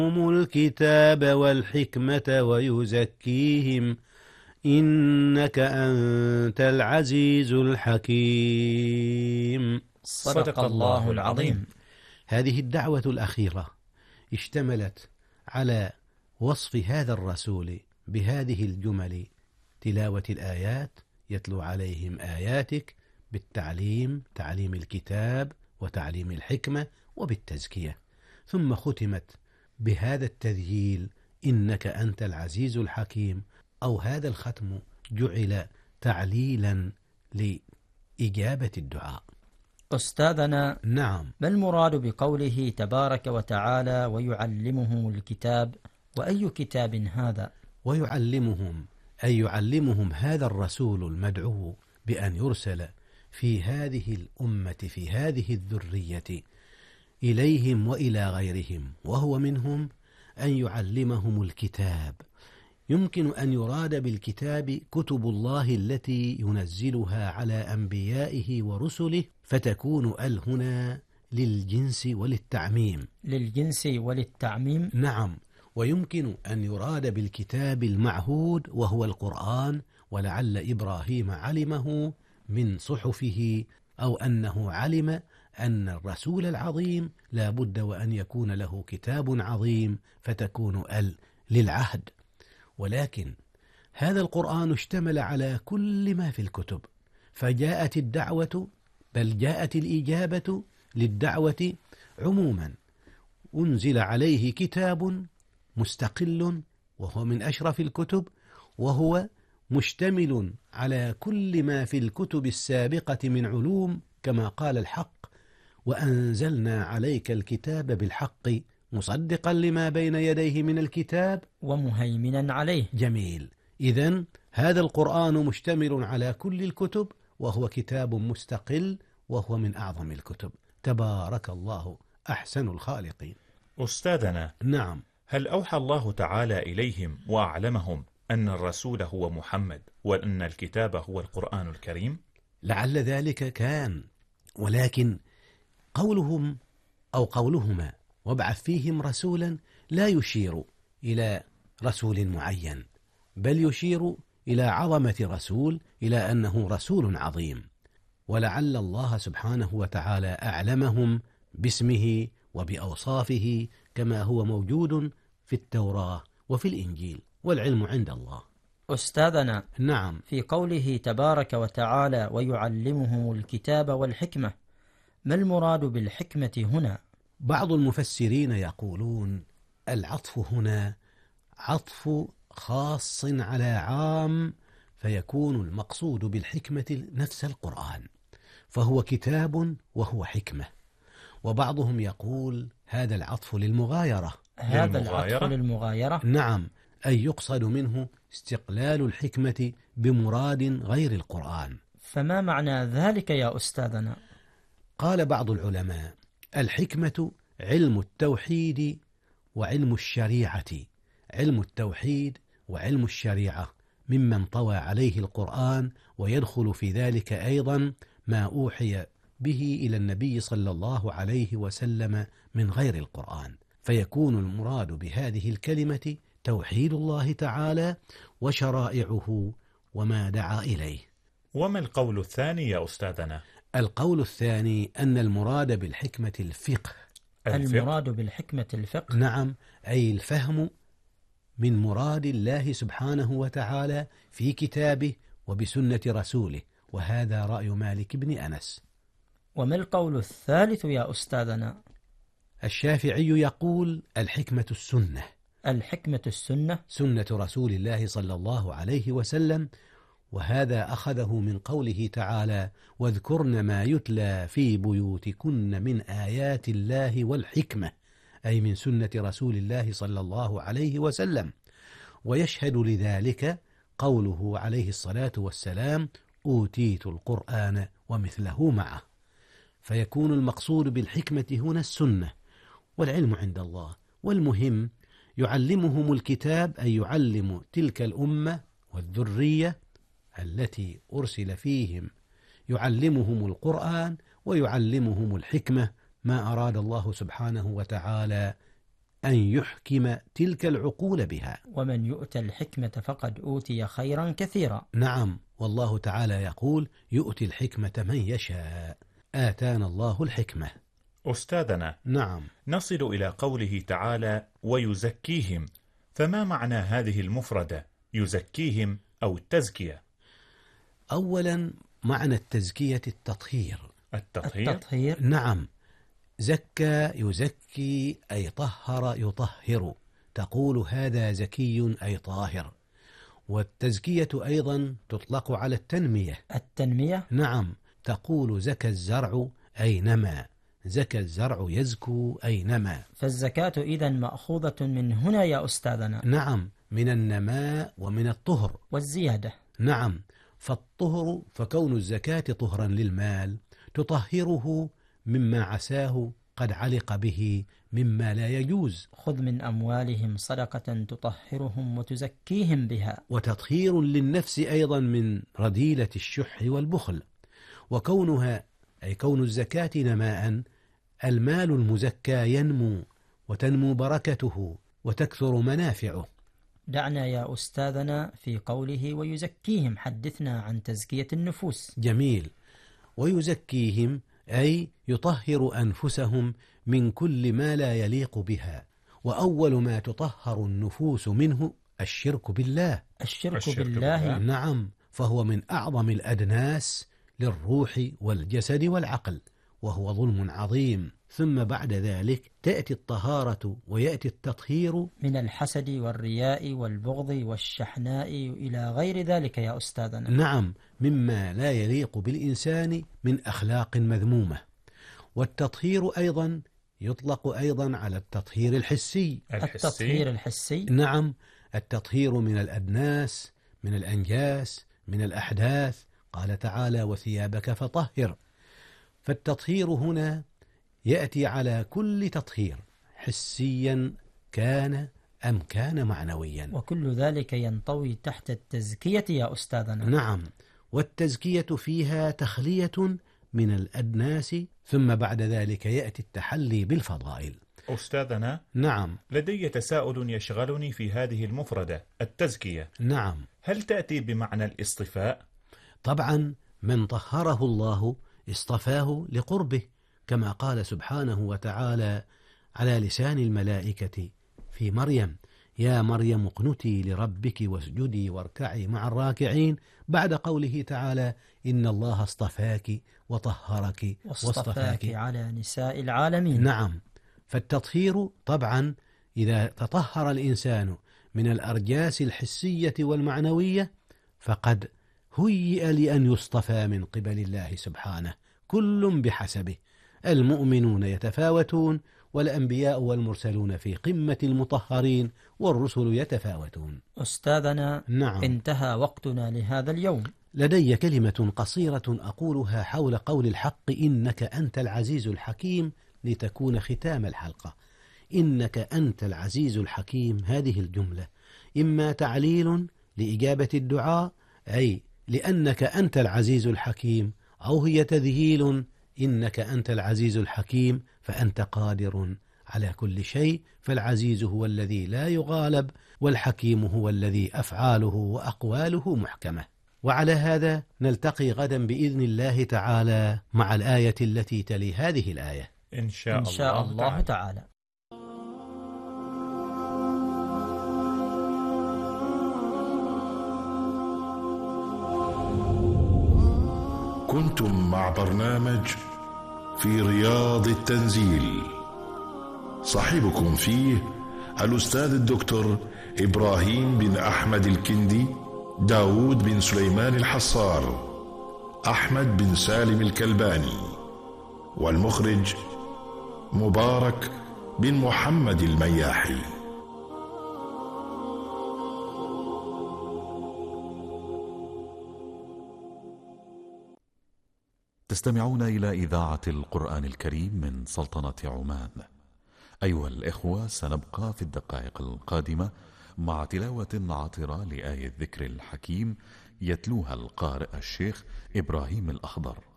الكتاب والحكمة ويزكيهم إنك أنت العزيز الحكيم. صدق الله العظيم. هذه الدعوة الأخيرة اشتملت على وصف هذا الرسول بهذه الجمل: تلاوة الآيات، يتلو عليهم آياتك، بالتعليم، تعليم الكتاب وتعليم الحكمة، وبالتزكية. ثم ختمت بهذا التذييل: إنك أنت العزيز الحكيم، أو هذا الختم جعل تعليلا لإجابة الدعاء. أستاذنا، نعم، ما المراد بقوله تبارك وتعالى ويعلمهم الكتاب؟ وأي كتاب هذا؟ ويعلمهم أي يعلمهم هذا الرسول المدعو بأن يرسل في هذه الأمة، في هذه الذرية، إليهم وإلى غيرهم، وهو منهم، أن يعلمهم الكتاب. يمكن أن يراد بالكتاب كتب الله التي ينزلها على أنبيائه ورسله، فتكون هنا للجنس وللتعميم. للجنس وللتعميم. نعم. ويمكن أن يراد بالكتاب المعهود وهو القرآن، ولعل إبراهيم علمه من صحفه، أو أنه علم أن الرسول العظيم لا بد وأن يكون له كتاب عظيم، فتكون للعهد. ولكن هذا القرآن اشتمل على كل ما في الكتب، فجاءت الدعوة، بل جاءت الإجابة للدعوة عموما. أنزل عليه كتاب مستقل وهو من أشرف الكتب، وهو مشتمل على كل ما في الكتب السابقة من علوم، كما قال الحق: وأنزلنا عليك الكتاب بالحق مصدقا لما بين يديه من الكتاب ومهيمنا عليه. جميل. إذن هذا القرآن مشتمل على كل الكتب، وهو كتاب مستقل، وهو من أعظم الكتب. تبارك الله أحسن الخالقين. أستاذنا، نعم. هل أوحى الله تعالى إليهم وأعلمهم أن الرسول هو محمد وأن الكتاب هو القرآن الكريم؟ لعل ذلك كان، ولكن قولهم أو قولهما وابعث فيهم رسولا لا يشير إلى رسول معين، بل يشير إلى عظمة رسول، إلى أنه رسول عظيم. ولعل الله سبحانه وتعالى أعلمهم باسمه وبأوصافه كما هو موجود في التوراة وفي الإنجيل، والعلم عند الله. أستاذنا، نعم. في قوله تبارك وتعالى ويعلمهم الكتاب والحكمة، ما المراد بالحكمة هنا؟ بعض المفسرين يقولون العطف هنا عطف خاص على عام، فيكون المقصود بالحكمة نفس القرآن، فهو كتاب وهو حكمة. وبعضهم يقول هذا العطف للمغايرة. هذا العطف للمغايرة؟ نعم، أي يقصد منه استقلال الحكمة بمراد غير القرآن. فما معنى ذلك يا أستاذنا؟ قال بعض العلماء: الحكمة علم التوحيد وعلم الشريعة. علم التوحيد وعلم الشريعة ممن طوى عليه القرآن، ويدخل في ذلك أيضا ما أوحي به إلى النبي صلى الله عليه وسلم من غير القرآن، فيكون المراد بهذه الكلمة توحيد الله تعالى وشرائعه وما دعا إليه. وما القول الثاني يا أستاذنا؟ القول الثاني أن المراد بالحكمة الفقه. المراد بالحكمة الفقه؟ نعم، أي الفهم من مراد الله سبحانه وتعالى في كتابه وبسنة رسوله، وهذا رأي مالك بن أنس. وما القول الثالث يا أستاذنا؟ الشافعي يقول الحكمة السنة. الحكمة السنة؟ سنة رسول الله صلى الله عليه وسلم، وهذا أخذه من قوله تعالى: واذكرن ما يتلى في بيوتكن من آيات الله والحكمة، أي من سنة رسول الله صلى الله عليه وسلم. ويشهد لذلك قوله عليه الصلاة والسلام: أوتيت القرآن ومثله معه. فيكون المقصود بالحكمة هنا السنة، والعلم عند الله. والمهم يعلمهم الكتاب، أي يعلم تلك الأمة والذرية التي أرسل فيهم، يعلمهم القرآن ويعلمهم الحكمة، ما أراد الله سبحانه وتعالى أن يحكم تلك العقول بها. ومن يؤت الحكمة فقد أوتي خيرا كثيرا. نعم، والله تعالى يقول: يؤتي الحكمة من يشاء. آتانا الله الحكمة. أستاذنا، نعم. نصل إلى قوله تعالى: ويزكيهم، فما معنى هذه المفردة يزكيهم أو التزكية؟ أولا، معنى التزكية التطهير. التطهير؟ نعم، زكى يزكي أي طهر يطهر، تقول هذا زكي أي طاهر. والتزكية أيضا تطلق على التنمية. التنمية؟ نعم، تقول زكى الزرع أي نمى، زكى الزرع يزكو أي نمى. فالزكاة إذن مأخوذة من هنا يا أستاذنا. نعم، من النماء ومن الطهر والزيادة. نعم، فالطهر فكون الزكاة طهرا للمال تطهره مما عساه قد علق به مما لا يجوز. خذ من أموالهم صدقة تطهرهم وتزكيهم بها. وتطهير للنفس أيضا من رذيلة الشح والبخل. وكونها أي كون الزكاة نماء، المال المزكى ينمو وتنمو بركته وتكثر منافعه. دعنا يا أستاذنا في قوله ويزكيهم، حدثنا عن تزكية النفوس. جميل. ويزكيهم أي يطهر أنفسهم من كل ما لا يليق بها. وأول ما تطهر النفوس منه الشرك بالله. الشرك بالله. نعم، فهو من أعظم الأدناس للروح والجسد والعقل، وهو ظلم عظيم. ثم بعد ذلك تأتي الطهارة ويأتي التطهير من الحسد والرياء والبغض والشحناء إلى غير ذلك يا أستاذنا. نعم، مما لا يليق بالإنسان من أخلاق مذمومة. والتطهير أيضا يطلق أيضا على التطهير الحسي. التطهير الحسي؟ نعم، التطهير من الأدناس، من الأنجاس، من الأحداث. قال تعالى: وثيابك فطهر. فالتطهير هنا يأتي على كل تطهير، حسيا كان أم كان معنويا. وكل ذلك ينطوي تحت التزكية يا أستاذنا. نعم، والتزكية فيها تخلية من الأدناس، ثم بعد ذلك يأتي التحلي بالفضائل. أستاذنا، نعم، لدي تساؤل يشغلني في هذه المفردة التزكية. نعم، هل تأتي بمعنى الاصطفاء؟ طبعا، من طهره الله اصطفاه لقربه، كما قال سبحانه وتعالى على لسان الملائكة في مريم: يا مريم اقنتي لربك واسجدي واركعي مع الراكعين، بعد قوله تعالى: إن الله اصطفاك وطهرك واصطفاك على نساء العالمين. نعم، فالتطهير طبعا إذا تطهر الإنسان من الأرجاس الحسية والمعنوية فقد هيئ لأن يصطفى من قبل الله سبحانه، كل بحسبه. المؤمنون يتفاوتون، والأنبياء والمرسلون في قمة المطهرين، والرسل يتفاوتون. أستاذنا، نعم، انتهى وقتنا لهذا اليوم. لدي كلمة قصيرة أقولها حول قول الحق: إنك أنت العزيز الحكيم، لتكون ختام الحلقة. إنك أنت العزيز الحكيم، هذه الجملة إما تعليل لإجابة الدعاء، أي لأنك أنت العزيز الحكيم، أو هي تذهيل: إنك أنت العزيز الحكيم فأنت قادر على كل شيء. فالعزيز هو الذي لا يغالب، والحكيم هو الذي أفعاله وأقواله محكمة. وعلى هذا نلتقي غدا بإذن الله تعالى مع الآية التي تلي هذه الآية إن شاء الله تعالى. كنتم مع برنامج في رياض التنزيل، صاحبكم فيه الأستاذ الدكتور إبراهيم بن أحمد الكندي، داود بن سليمان الحصار، أحمد بن سالم الكلباني، والمخرج مبارك بن محمد المياحي. تستمعون إلى إذاعة القرآن الكريم من سلطنة عمان. أيها الإخوة، سنبقى في الدقائق القادمة مع تلاوة عطرة لآية الذكر الحكيم يتلوها القارئ الشيخ إبراهيم الأخضر.